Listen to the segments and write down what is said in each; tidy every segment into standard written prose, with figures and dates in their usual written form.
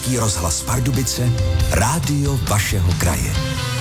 Český rozhlas Pardubice, rádio vašeho kraje.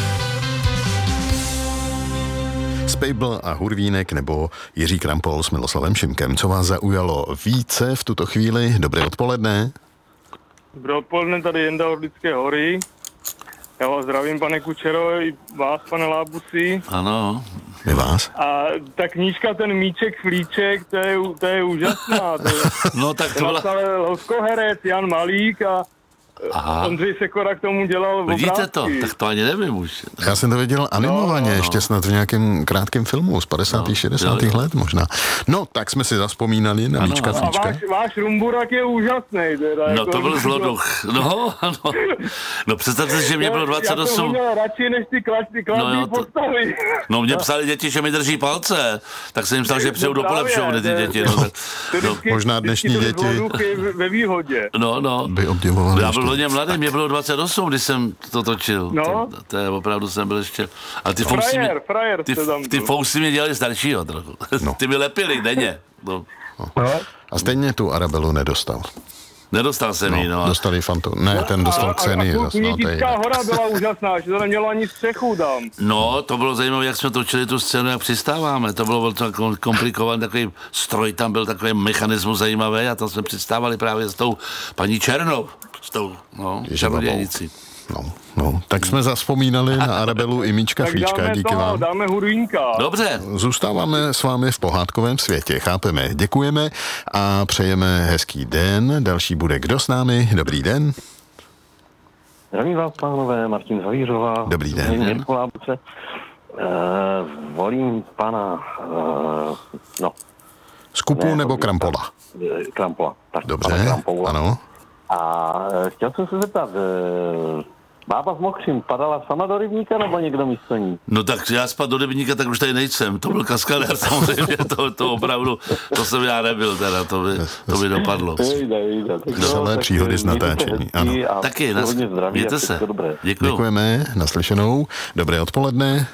Spejbl a Hurvínek nebo Jiří Krampol s Miloslavem Šimkem. Co vás zaujalo více v tuto chvíli? Dobré odpoledne. Dobré odpoledne, tady Jenda Orlické hory. Já vás zdravím, pane Kučero, i vás, pane Lábusi. Ano. My vás. A ta knížka, ten Míček Flíček, to je úžasná. To je, no tak to byla... Loskoherec, Jan Malík a Ondřej Sekora k tomu dělal obrázky. Vidíte to? Tak to ani nevím už. Já jsem to viděl animovaně, ještě snad v nějakém krátkém filmu z 50. 60. let možná. No, tak jsme si zaspomínali na Míčka Flíčka. A váš Rumburak je úžasný. Teda, no jako, to byl zloduch. No, ano. No představte si, že mě bylo 28. Já jsem měl radši než ty kladný postavy. No mě psali děti, že mi drží palce, tak jsem jim psal, že přijou do Polepšovny ty děti. Možná dnešní děti ve výhodě. No. By obdivovali. Já byl hodně mladý, mě bylo 28, když jsem to točil. No. To je opravdu jsem byl ještě. Ale ty fousy mě dělali staršího trochu. No. Ty mi lepili denně. No. A stejně tu Arabelu nedostal. Nedostal jsem ji, no. Dostali Fantu. Ne, ten dostal Xenii. A Kůnítická hora byla úžasná, že to nemělo ani střechu tam. No, to bylo zajímavé, jak jsme točili tu scénu, jak přistáváme. To bylo komplikovaný, takový stroj, tam byl takový mechanismus zajímavý a tam jsme přistávali právě s tou paní Černou. S tou, čarodějnicí. No, tak jsme zavzpomínali na Arabelu i Míčka Flíčka, díky vám. Dáme Hurvínka. Dobře. Zůstáváme s vámi v pohádkovém světě, chápeme, děkujeme a přejeme hezký den. Další bude kdo s námi? Dobrý den. Zdravím vás, pánové, Martin Zavířová. Dobrý den. Volím pana, Skupu nebo Krampola? Krampola. Tak, dobře, ano. A chtěl jsem se zeptat, bába s Mokřím padala sama do rybníka nebo někdo místo ní? No tak já spad do rybníka, tak už tady nejsem. To byl kaskadér samozřejmě, to opravdu, to jsem já nebyl teda, to by dopadlo. Celé příhody z natáčení, ano. Taky, mějte se. Děkujeme, naslyšenou. Dobré odpoledne.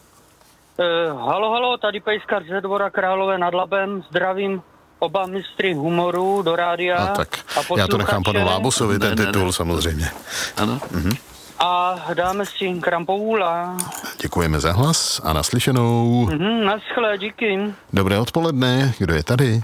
Halo, tady Pejskar ze Dvora Králové nad Labem, zdravím oba mistry humoru do rádia. A tak já to nechám panu Lábusovi, ten titul samozřejmě. Ano. A dáme si Krampoula. Děkujeme za hlas a naslyšenou. Naschle, díky. Dobré odpoledne, kdo je tady?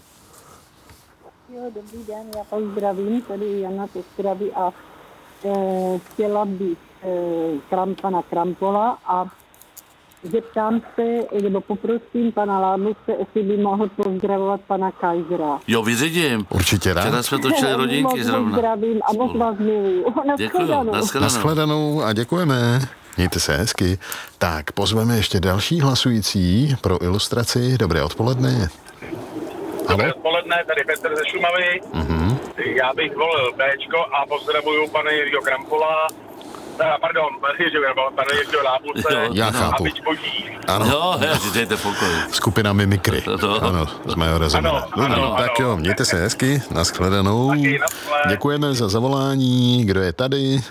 Jo, dobrý den, já pozdravím, tady Jana pozdraví a chtěla bych pana Krampola a zeptám se, nebo poprosím pana Lábuse, jestli by mohl pozdravovat pana Kajzera. Jo, vyřídím. Určitě rád. Včera jsme točili rodinky zrovna. Pozdravím a moc vás miluju. Nashledanou a děkujeme. Mějte se hezky. Tak, pozveme ještě další hlasující pro ilustraci. Dobré odpoledne. Dobré odpoledne, tady Petr ze Šumavy. Já bych volil Bčko a pozdravuju pana Jiřího Krampola. Pardon, pane Jiřího Lábuse. Já chápu. Ano. Jo, dejte pokoj. Skupina Mimikry. Ano, z Majora Zemana. Tak jo, mějte se hezky, nashledanou. Děkujeme za zavolání. Kdo je tady?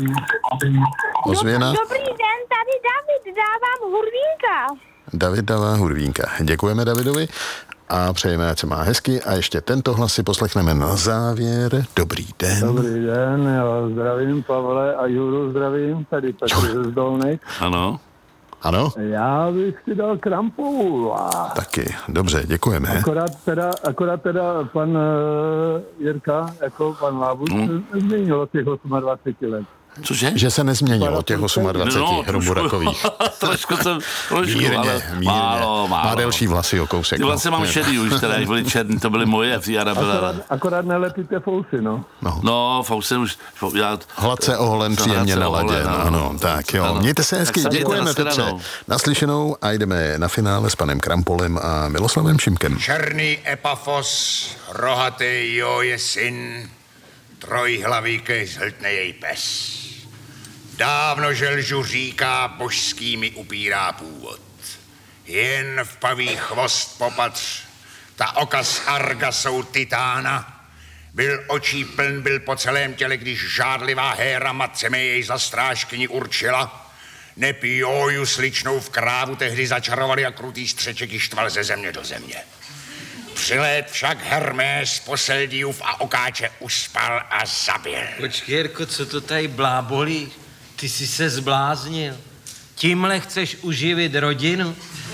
Ozvěna. Dobrý den, tady David, dávám Hurvínka. David dává Hurvínka. Děkujeme Davidovi a přejeme, ať se má hezky. A ještě tento hlas si poslechneme na závěr. Dobrý den. Dobrý den, já zdravím Pavle a Juru zdravím, tady Petr ze Zdolny. Ano. Ano? Já bych si dal Krampoula. Taky, dobře, děkujeme. Akorát teda pan Jirka, jako pan Lábus, změnil od těch 28 let. Cože? Že se nezměnilo těch 28 Rumburakových. Trošku, mírně. Má delší vlasy o kousek. Ty vlasy mám šedý už, teda, jak byly černý, to byly moje, akorát nelepíte fousy, no. No, fousy už, hladce oholen, příjemně naladěn, ano, tak jo. Mějte se hezky, děkujeme Petře. Naslyšenou a jdeme na finále s panem Krampolem a Miloslavem Šimkem. Černý Epafos, rohatý jo je syn, trojhlavý zhltne jej pes. Dávno želžu říká, božskými upírá původ. Jen v pavý chvost popatř, ta oka z Arga jsou titána. Byl očí pln, byl po celém těle, když žádlivá Héra matce mé jej za strážkyni určila. Nepioju sličnou v krávu tehdy začarovali a krutý střeček ji štval ze země do země. Přilét však Hermés Poseldiův a okáče uspal a zabil. Počkej, Jirko, co to tady blábolí? Ty jsi se zbláznil. Tímhle chceš uživit rodinu?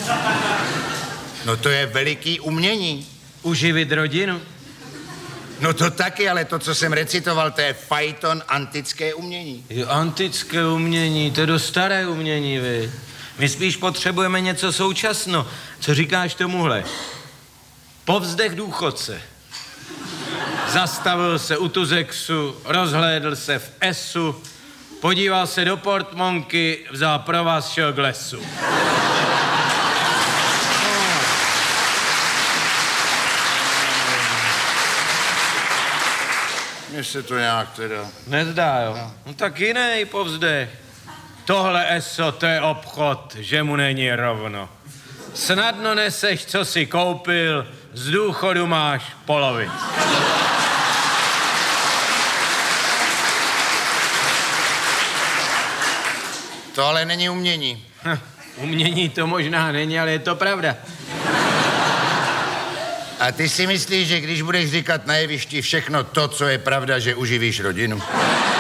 No to je veliký umění. Uživit rodinu? No to taky, ale to, co jsem recitoval, to je fajton antické umění. Jo, antické umění, to je dost staré umění, vy. My spíš potřebujeme něco současno. Co říkáš tomuhle? Povzdech důchodce. Zastavil se u Tuzexu, rozhlédl se v Esu, podíval se do portmonky, vzal provaz, šel k lesu. Mně se to nějak teda... Nezdá, jo? No tak jiný povzdech. Tohle eso, to je obchod, že mu není rovno. Snadno neseš, co si koupil, z důchodu máš polovic. To ale není umění. Umění to možná není, ale je to pravda. A ty si myslíš, že když budeš říkat na jevišti všechno to, co je pravda, že uživíš rodinu?